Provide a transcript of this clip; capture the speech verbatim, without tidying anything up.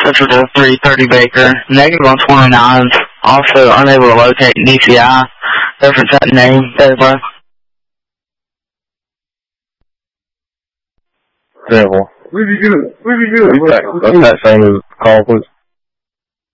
Central three thirty Baker. Negative on twenty-nine. Also unable to locate D C I. Reference that name. There, bro. Terrible. What did you do? What did you do? What's that? What's that saying? Call, please.